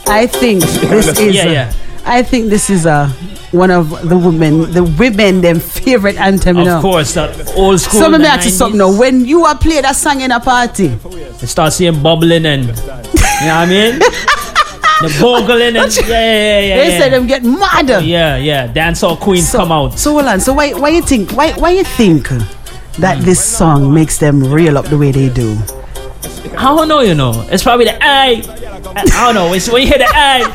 I think this is. I think this is one of the women them favorite anthem. Of course, that old school. So let me ask you something now. When you are playing that song in a party, you start seeing bubbling and you know what I mean. The bogling and They say them get mad. Yeah. Dancehall queens come out. So hold on. So why you think that this song makes them reel up the way they do? I don't know, you know. It's probably the I don't know. It's when you hear the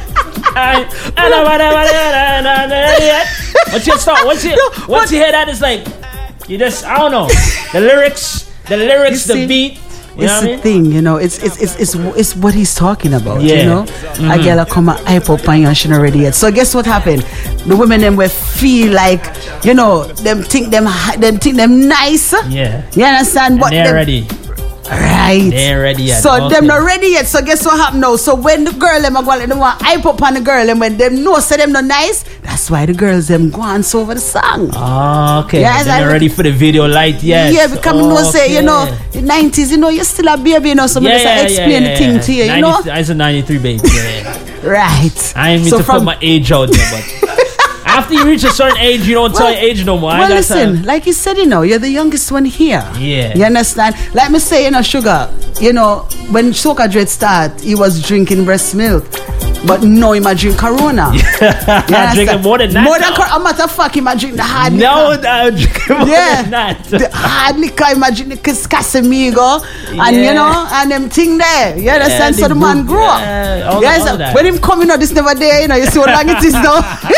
once you hear that, it's like you just I don't know. The lyrics, the beat. You it's the thing, you know. It's what he's talking about. Yeah. You know, a girl come and hype up on you and she not ready yet. So guess what happened? The women them will feel like, you know, them think them nice. Yeah. You understand? And but they're ready. Right. They ain't ready yet. So okay. them not ready yet. So guess what happened now? So when the girl them go, they want hype up on the girl, and when them know say them not nice, that's why the girls them go on over the song. Oh, okay. Yeah, they're not ready for the video light yet. Yeah, because no say, you know, the 90s, you know, you're still a baby, you know, so I explain the thing to you, you know. I was a 93 baby. Yeah. Right. I ain't mean to put my age out there, but after you reach a certain age, you don't tell your age no more. Well, listen, like you said, you know, you're the youngest one here. Yeah. You understand? Like me say, you know, Sugar, you know, when Soca Dread start, he was drinking breast milk. But now he might drink Corona. Yeah. Drinking more than that. More than Corona. Matter of fact, he might drink the hard liquor. No, I'm drinking more than that. The hard liquor, he might drink the Casamigo. And, you know, and them thing there. You understand? So the man grew up. Yeah, when him coming out, this never there, you know, you see what long it is now.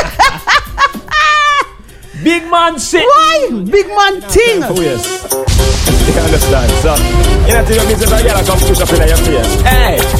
Big man sit. Why? Big man thing. Oh yes. You understand, so you know, you get a girl come push up in your face. Hey.